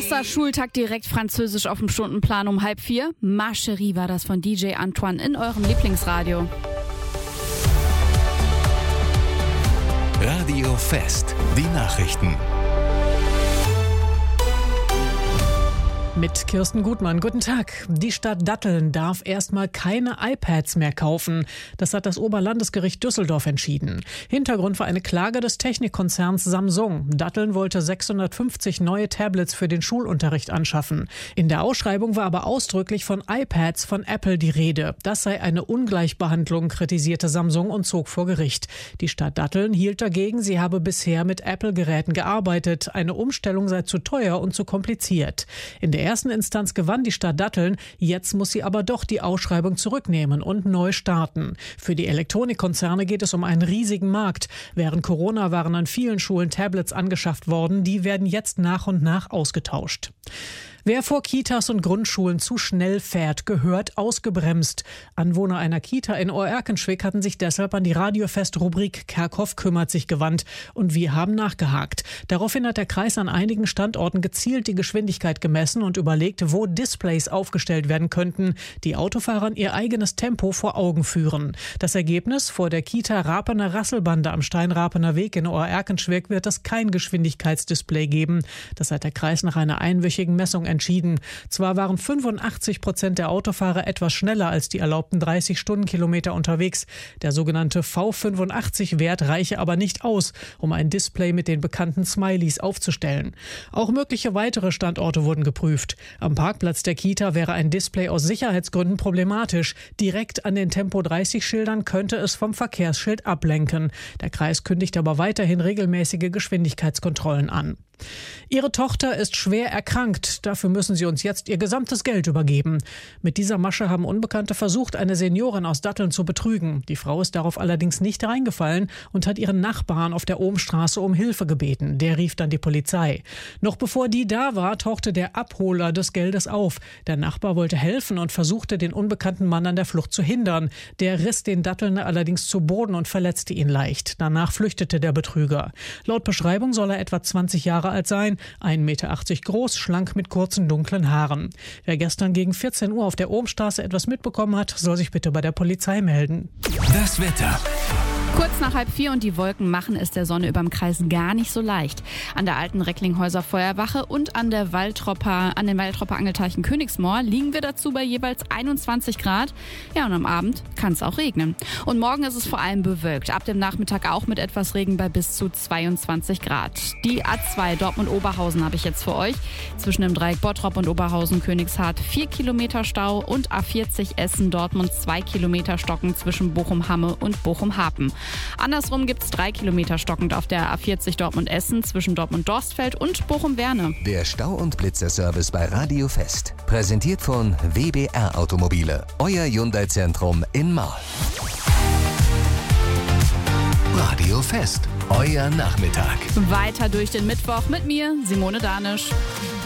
Erster Schultag direkt Französisch auf dem Stundenplan um 3:30. Ma Chérie war das von DJ Antoine in eurem Lieblingsradio. Radio Fest, die Nachrichten. Mit Kirsten Gutmann. Guten Tag. Die Stadt Datteln darf erstmal keine iPads mehr kaufen. Das hat das Oberlandesgericht Düsseldorf entschieden. Hintergrund war eine Klage des Technikkonzerns Samsung. Datteln wollte 650 neue Tablets für den Schulunterricht anschaffen. In der Ausschreibung war aber ausdrücklich von iPads von Apple die Rede. Das sei eine Ungleichbehandlung, kritisierte Samsung und zog vor Gericht. Die Stadt Datteln hielt dagegen, sie habe bisher mit Apple-Geräten gearbeitet. Eine Umstellung sei zu teuer und zu kompliziert. In der ersten Instanz gewann die Stadt Datteln, jetzt muss sie aber doch die Ausschreibung zurücknehmen und neu starten. Für die Elektronikkonzerne geht es um einen riesigen Markt. Während Corona waren an vielen Schulen Tablets angeschafft worden, die werden jetzt nach und nach ausgetauscht. Wer vor Kitas und Grundschulen zu schnell fährt, gehört ausgebremst. Anwohner einer Kita in Ohr-Erkenschwick hatten sich deshalb an die Radiofest-Rubrik Kerkhoff kümmert sich gewandt. Und wir haben nachgehakt. Daraufhin hat der Kreis an einigen Standorten gezielt die Geschwindigkeit gemessen und überlegt, wo Displays aufgestellt werden könnten, die Autofahrern ihr eigenes Tempo vor Augen führen. Das Ergebnis: vor der Kita Rapener Rasselbande am Steinrapener Weg in Ohr-Erkenschwick wird es kein Geschwindigkeitsdisplay geben. Das hat der Kreis nach einer einwöchigen Messung entschieden. Zwar waren 85% der Autofahrer etwas schneller als die erlaubten 30 Stundenkilometer unterwegs. Der sogenannte V85-Wert reiche aber nicht aus, um ein Display mit den bekannten Smileys aufzustellen. Auch mögliche weitere Standorte wurden geprüft. Am Parkplatz der Kita wäre ein Display aus Sicherheitsgründen problematisch. Direkt an den Tempo-30-Schildern könnte es vom Verkehrsschild ablenken. Der Kreis kündigt aber weiterhin regelmäßige Geschwindigkeitskontrollen an. Ihre Tochter ist schwer erkrankt. Dafür müssen sie uns jetzt ihr gesamtes Geld übergeben. Mit dieser Masche haben Unbekannte versucht, eine Seniorin aus Datteln zu betrügen. Die Frau ist darauf allerdings nicht reingefallen und hat ihren Nachbarn auf der Ohmstraße um Hilfe gebeten. Der rief dann die Polizei. Noch bevor die da war, tauchte der Abholer des Geldes auf. Der Nachbar wollte helfen und versuchte, den unbekannten Mann an der Flucht zu hindern. Der riss den Dattelner allerdings zu Boden und verletzte ihn leicht. Danach flüchtete der Betrüger. Laut Beschreibung soll er etwa 20 Jahre alt sein, 1,80 Meter groß, schlank mit kurzen dunklen Haaren. Wer gestern gegen 14 Uhr auf der Ohmstraße etwas mitbekommen hat, soll sich bitte bei der Polizei melden. Das Wetter. Kurz nach 3:30 und die Wolken machen es der Sonne überm Kreis gar nicht so leicht. An der alten Recklinghäuser Feuerwache und an den Waltropper Angelteichen Königsmoor liegen wir dazu bei jeweils 21 Grad. Ja, und am Abend kann es auch regnen. Und morgen ist es vor allem bewölkt. Ab dem Nachmittag auch mit etwas Regen bei bis zu 22 Grad. Die A2 Dortmund-Oberhausen habe ich jetzt für euch. Zwischen dem Dreieck Bottrop und Oberhausen-Königshardt 4 Kilometer Stau und A40 Essen-Dortmund 2 Kilometer Stocken zwischen Bochum-Hamme und Bochum-Hapen. Andersrum gibt es 3 Kilometer stockend auf der A40 Dortmund-Essen zwischen Dortmund-Dorstfeld und Bochum-Werne. Der Stau- und Blitzerservice bei Radio Fest. Präsentiert von WBR Automobile. Euer Hyundai-Zentrum in Marl. Radio Fest. Euer Nachmittag. Weiter durch den Mittwoch mit mir, Simone Danisch.